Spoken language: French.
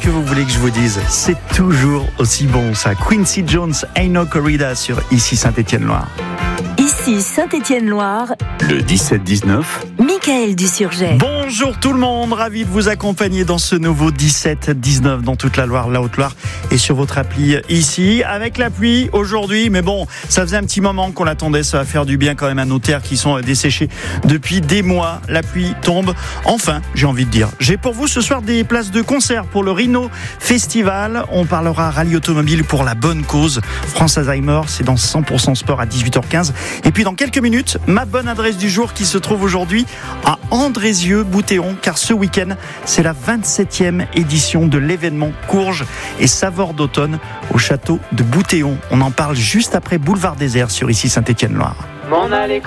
que vous voulez que je vous dise? C'est toujours aussi bon ça. Quincy Jones, Ain't No Corrida sur Ici Saint-Étienne-Loire. Ici Saint-Étienne-Loire, Le 17-19. Michael Dusurget. Bonjour tout le monde, ravi de vous accompagner dans ce nouveau 17-19 dans toute la Loire, la Haute-Loire et sur votre appli ici. Avec la pluie aujourd'hui, mais bon, ça faisait un petit moment qu'on l'attendait, ça va faire du bien quand même à nos terres qui sont desséchées depuis des mois. La pluie tombe, enfin, j'ai envie de dire. J'ai pour vous ce soir des places de concert pour le Rhino Festival. On parlera rallye automobile pour la bonne cause. France Alzheimer, c'est dans 100% Sport à 18h15. Et puis dans quelques minutes, ma bonne adresse du jour qui se trouve aujourd'hui à Andrézieux-Bouthéon, car ce week-end, c'est la 27e édition de l'événement Courges et Saveurs d'automne au château de Bouthéon. On en parle juste après Boulevard Désert sur Ici Saint-Étienne-Loire.